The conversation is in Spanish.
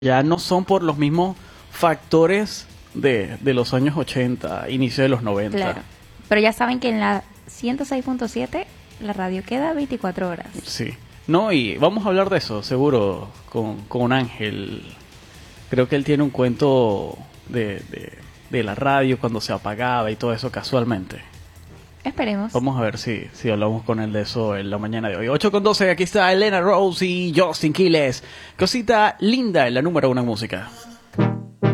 ya no son por los mismos factores de los años 80, inicio de los 90. Claro. Pero ya saben que en la 106.7 la radio queda 24 horas. Sí. No, y vamos a hablar de eso, seguro, con Ángel. Creo que él tiene un cuento de la radio cuando se apagaba y todo eso casualmente. Esperemos. Vamos a ver si hablamos con él de eso en la mañana de hoy. 8:12, aquí está Elena Rose y Justin Quiles. Cosita linda en la número 1 en música.